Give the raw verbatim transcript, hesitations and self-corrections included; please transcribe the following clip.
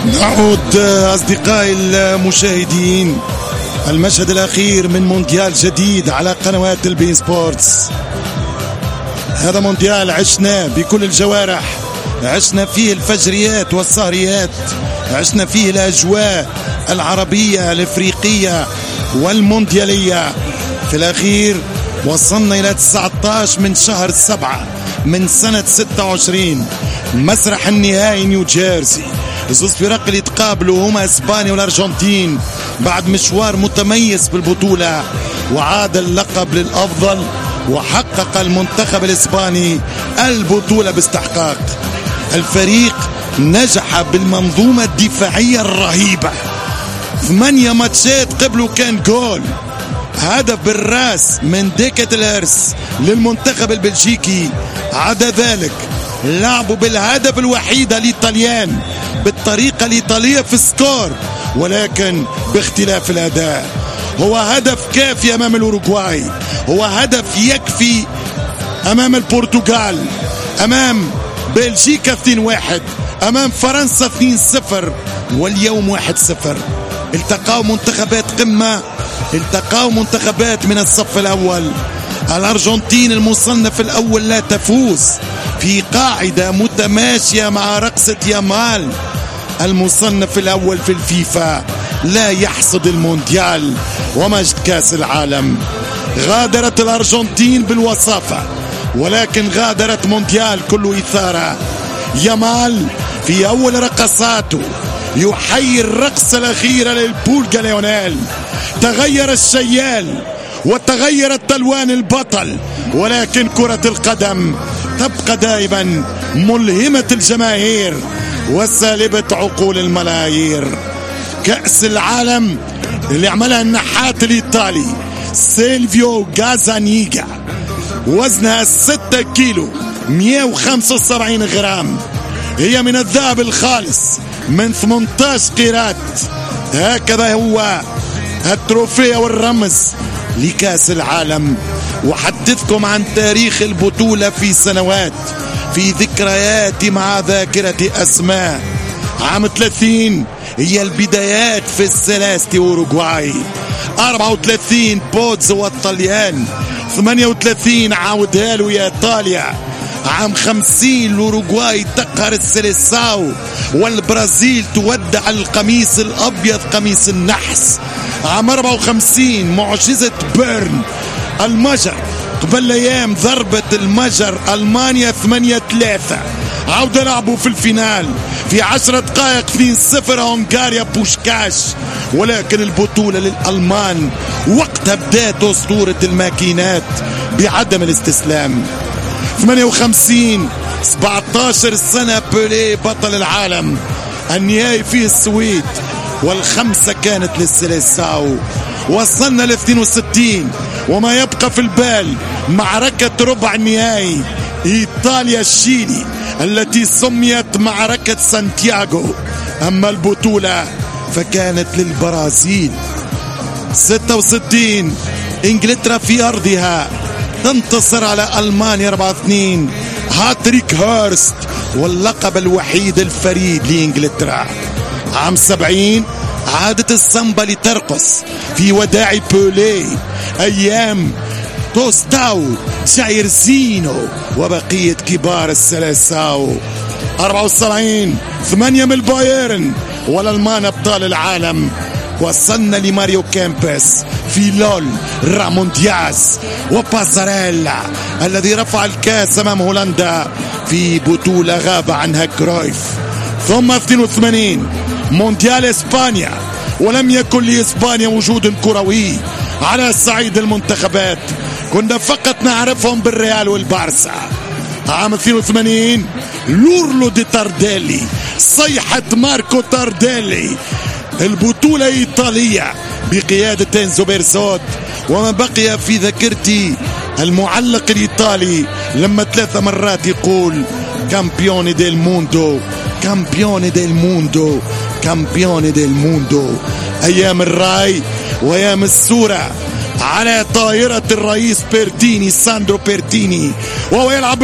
نعود أصدقائي المشاهدين، المشهد الأخير من مونديال جديد على قنوات البين سبورتس. هذا مونديال عشنا بكل الجوارح، عشنا فيه الفجريات والسهريات، عشنا فيه الأجواء العربية الإفريقية والمونديالية. في الأخير وصلنا إلى تسعة عشر من شهر سبعة من سنة ستة وعشرين، مسرح النهائي نيوجيرسي. زوز فرق اللي تقابلوا هما اسبانيا والارجنتين بعد مشوار متميز في البطولة، وعاد اللقب للأفضل وحقق المنتخب الإسباني البطولة باستحقاق. الفريق نجح بالمنظومة الدفاعية الرهيبة، ثمانية ماتشات قبله كان جول، هدف بالراس من ديكتلرس للمنتخب البلجيكي. عدا ذلك لعبوا بالهدف الوحيد الإيطاليان بالطريقة الإيطالية في السكور، ولكن باختلاف الأداء. هو هدف كافي أمام الأوروغواي، هو هدف يكفي أمام البرتغال، أمام بلجيكا اثنين واحد، أمام فرنسا اثنين صفر، واليوم واحد صفر. التقاو منتخبات قمة، التقاو منتخبات من الصف الأول. الأرجنتين المصنف الأول لا تفوز في قاعدة متماشية مع رقصة يامال. المصنف الأول في الفيفا لا يحصد المونديال ومجد كاس العالم. غادرت الأرجنتين بالوصافة، ولكن غادرت مونديال كله إثارة. يامال في أول رقصاته يحيي الرقصة الأخيرة للبولغا ليونيل. تغير الشيال وتغيرت ألوان البطل، ولكن كرة القدم تبقى دائما ملهمة الجماهير وسالبة عقول الملايير. كأس العالم اللي عملها النحات الإيطالي سيلفيو غازانيغا، وزنها ستة كيلو مئة وخمسة وسبعين غرام، هي من الذهب الخالص من ثمانية عشر قيراط. هكذا هو التروفيه والرمز لكأس العالم. وحدثكم عن تاريخ البطولة في سنوات، في ذكرياتي مع ذاكرة أسماء. عام ثلاثين هي البدايات في السلاسة أوروغواي، أربعة وثلاثين بوتز والطليان، ثمانية وثلاثين عاودها له يا إيطاليا. عام خمسين الأوروغواي تقهر السيليساو، والبرازيل تودع القميص الأبيض قميص النحس. عام أربعة وخمسين معجزة بيرن، المجر قبل أيام ضربة المجر ألمانيا ثمانية ثلاثة، عودة لعبوا في الفينال في عشر دقائق اثنين صفر هنغاريا بوشكاش. ولكن البطولة للألمان وقتها بدات أسطورة الماكينات بعدم الاستسلام. ثمانية وخمسين سبعة عشر سنة بيليه بطل العالم، النهائي فيه السويد والخمسة كانت للسيليساو. وصلنا ل اثنين وستين وما يبقى في البال معركة ربع النهائي إيطاليا الشيلي التي سميت معركة سانتياغو. أما البطولة فكانت للبرازيل. ستة وستين إنجلترا في أرضها تنتصر على ألمانيا أربعة اثنين، هاتريك هيرست واللقب الوحيد الفريد لإنجلترا. عام سبعين عادت السامبا لترقص في وداع بوليه، أيام توستاو جايرزينو وبقية كبار السلاساو. أربعة وسبعين ثمانية من البايرن والألمان أبطال العالم. وصلنا لماريو كامبس في لول، رامون دياز وبازاريلا الذي رفع الكاس أمام هولندا في بطولة غاب عنها كرويف. ثم اثنين وثمانين مونديال إسبانيا، ولم يكن لإسبانيا وجود كروي على صعيد المنتخبات، كنا فقط نعرفهم بالريال والبارسا. عام اثنين وثمانين لورلو دي تارديلي، صيحة ماركو تارديلي. البطولة إيطالية بقيادة إنزو بيرزوت. وما بقي في ذاكرتي المعلق الإيطالي لما ثلاث مرات يقول كامبيوني ديل موندو، كامبيوني ديل موندو، كامبيوني ديل موندو. أيام الراي وأيام الصورة على طائرة الرئيس بيرتيني، ساندرو بيرتيني، وهو يلعب